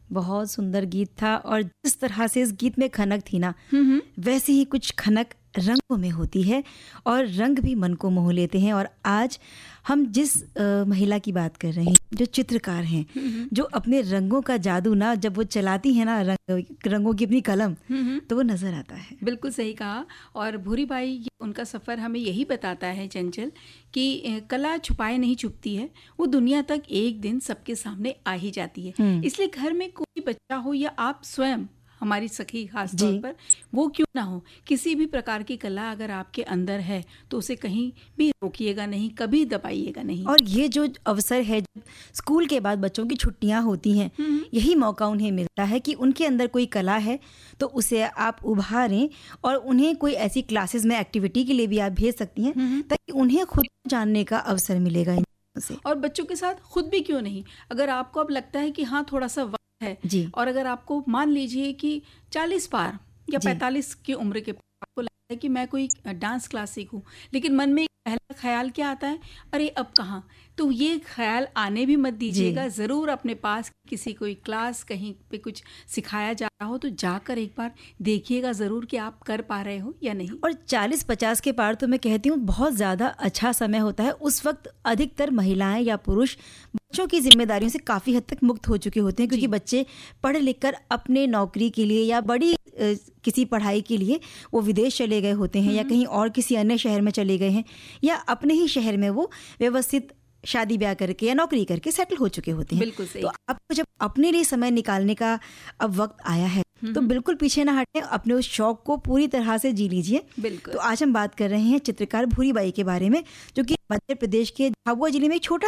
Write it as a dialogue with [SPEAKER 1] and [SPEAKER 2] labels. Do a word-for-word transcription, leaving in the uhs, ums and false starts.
[SPEAKER 1] बहुत सुंदर गीत था और जिस तरह से इस गीत में खनक थी ना, वैसे ही कुछ खनक रंगों में होती है और रंग भी मन को मोह लेते हैं। और आज हम जिस आ, महिला की बात कर रहे हैं, जो चित्रकार हैं, जो अपने रंगों का जादू ना जब वो चलाती हैं ना, रंग, रंगों की अपनी कलम, तो वो नजर आता है।
[SPEAKER 2] बिल्कुल सही कहा। और भूरी बाई, ये उनका सफ़र हमें यही बताता है चंचल कि कला छुपाए नहीं छुपती है, वो दुनिया तक एक दिन सबके सामने आ ही जाती है। इसलिए घर में कोई बच्चा हो या आप स्वयं, हमारी सखी खास तौर पर, वो क्यों ना हो, किसी भी प्रकार की कला अगर आपके अंदर है तो उसे कहीं भी रोकिएगा नहीं, कभी दबाइएगा नहीं।
[SPEAKER 1] और ये जो अवसर है, जब स्कूल के बाद बच्चों की छुट्टियां होती हैं, यही मौका उन्हें मिलता है कि उनके अंदर कोई कला है तो उसे आप उभारें और उन्हें कोई ऐसी क्लासेस में एक्टिविटी के लिए भी आप भेज सकती हैं ताकि उन्हें खुद जानने का अवसर मिलेगा इनसे।
[SPEAKER 2] और बच्चों के साथ खुद भी क्यों नहीं, अगर आपको अब लगता है कि हाँ थोड़ा सा है
[SPEAKER 1] जी,
[SPEAKER 2] और अगर आपको मान लीजिए कि चालीस पार या पैंतालीस की उम्र के आपको लगता है कि मैं कोई डांस क्लास सीखूं, लेकिन मन में पहला ख्याल क्या आता है, अरे अब कहाँ, तो ये ख्याल आने भी मत दीजिएगा। ज़रूर अपने पास किसी कोई क्लास कहीं पे कुछ सिखाया जा रहा हो तो जाकर एक बार देखिएगा ज़रूर कि आप कर पा रहे हो या नहीं।
[SPEAKER 1] और चालीस पचास के पार तो मैं कहती हूँ बहुत ज़्यादा अच्छा समय होता है। उस वक्त अधिकतर महिलाएं या पुरुष बच्चों की जिम्मेदारियों से काफ़ी हद तक मुक्त हो चुके होते हैं, क्योंकि बच्चे पढ़ लिख कर अपने नौकरी के लिए या बड़ी आ, किसी पढ़ाई के लिए वो विदेश चले गए होते हैं या कहीं और किसी अन्य शहर में चले गए हैं, या अपने ही शहर में वो व्यवस्थित शादी ब्याह करके या नौकरी करके सेटल हो चुके होते हैं।
[SPEAKER 2] बिल्कुल सही।
[SPEAKER 1] तो आपको जब अपने लिए समय निकालने का अब वक्त आया है तो बिल्कुल पीछे ना हटें, अपने उस शौक को पूरी तरह से जी लीजिए।
[SPEAKER 2] बिल्कुल।
[SPEAKER 1] तो आज हम बात कर रहे हैं चित्रकार भूरी बाई के बारे में, जो कि मध्य प्रदेश के झाबुआ जिले में एक छोटा